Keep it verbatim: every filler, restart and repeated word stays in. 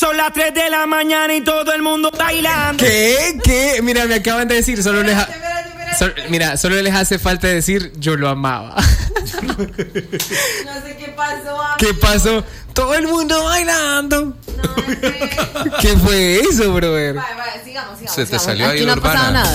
son las tres de la mañana y todo el mundo bailando. ¿Qué? ¿Qué? Mira, me acaban de decir, solo les ha... So, mira, solo les hace falta decir yo lo amaba. No sé qué pasó, amigo. ¿Qué pasó? Todo el mundo bailando. No sé. ¿Qué fue eso, brother? Vale, vale, sigamos, sigamos. Se te sigamos. salió ahí Aquí no ha Urbana. pasado nada.